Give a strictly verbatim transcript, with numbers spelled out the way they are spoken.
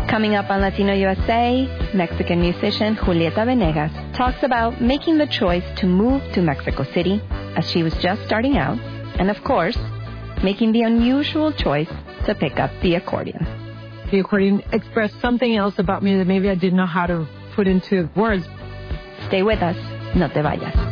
Coming up on Latino U S A, Mexican musician Julieta Venegas talks about making the choice to move to Mexico City as she was just starting out, and of course, making the unusual choice to pick up the accordion. The accordion expressed something else about me that maybe I didn't know how to put into words. Stay with us. No te vayas.